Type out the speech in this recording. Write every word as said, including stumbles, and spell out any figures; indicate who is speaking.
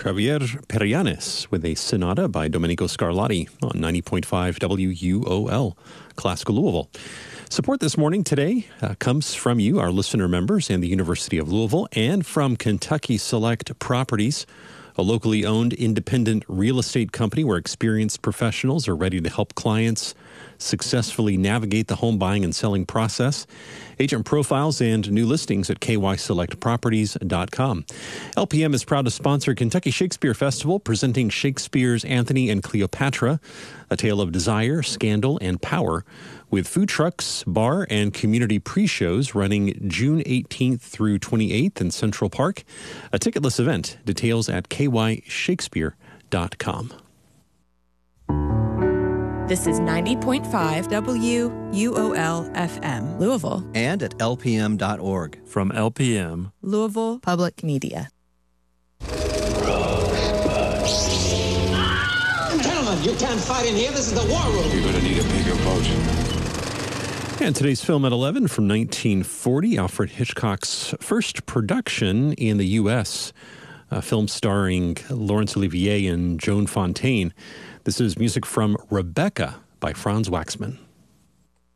Speaker 1: Javier Perianes with a sonata by Domenico Scarlatti on ninety point five W U O L, Classical Louisville. Support this morning today uh, comes from you, our listener members, and the University of Louisville, and from Kentucky Select Properties, a locally owned independent real estate company where experienced professionals are ready to help clients successfully navigate the home buying and selling process. Agent profiles and new listings at k y select properties dot com. L P M is proud to sponsor Kentucky Shakespeare Festival, presenting Shakespeare's Antony and Cleopatra, a tale of desire, scandal, and power, with food trucks, bar, and community pre-shows running June eighteenth through twenty-eighth in Central Park. A ticketless event. Details at k y shakespeare dot com.
Speaker 2: This is ninety point five W U O L F M, Louisville.
Speaker 3: And at L P M dot org.
Speaker 4: From L P M,
Speaker 2: Louisville Public Media.
Speaker 5: Gentlemen, you can't fight in here. This is the war room.
Speaker 6: You're going to need a bigger boat.
Speaker 1: And today's film at eleven from nineteen forty, Alfred Hitchcock's first production in the U S, a film starring Laurence Olivier and Joan Fontaine. This is music from Rebecca by Franz Waxman.